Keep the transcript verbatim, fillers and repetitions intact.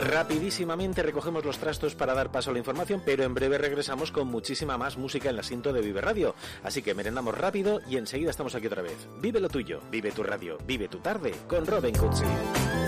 Rapidísimamente recogemos los trastos para dar paso a la información, pero en breve regresamos con muchísima más música en el asiento de Vive Radio. Así que merendamos rápido y enseguida estamos aquí otra vez. Vive lo tuyo, vive tu radio, vive tu tarde con Robin Cutsi.